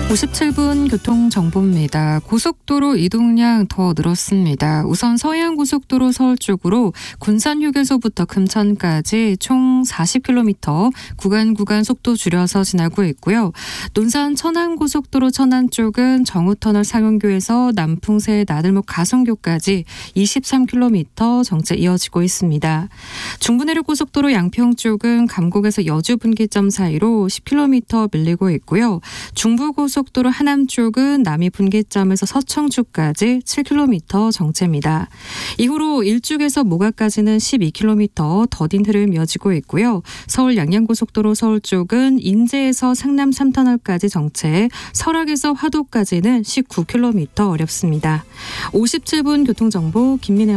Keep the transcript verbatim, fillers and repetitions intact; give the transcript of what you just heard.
오십칠 분 교통정보입니다. 고속도로 이동량 더 늘었습니다. 우선 서해안고속도로 서울 쪽으로 군산휴게소부터 금천까지 총 사십 킬로미터 구간 구간 속도 줄여서 지나고 있고요. 논산 천안고속도로 천안 쪽은 정우터널 상용교에서 남풍새 나들목 가성교까지 이십삼 킬로미터 정체 이어지고 있습니다. 중부내륙고속도로 양평 쪽은 감곡에서 여주 분기점 사이로 십 킬로미터 밀리고 있고요. 중부고속도로 고속도로 하남 쪽은 남이 분기점에서 서청주까지 칠 킬로미터 정체입니다. 이후로 일죽에서 모가까지는 십이 킬로미터 더딘 흐름 이어지고 있고요. 서울 양양고속도로 서울 쪽은 인제에서 상남 삼 터널까지 정체, 설악에서 화도까지는 십구 킬로미터 어렵습니다. 오십칠 분 교통정보 김민혜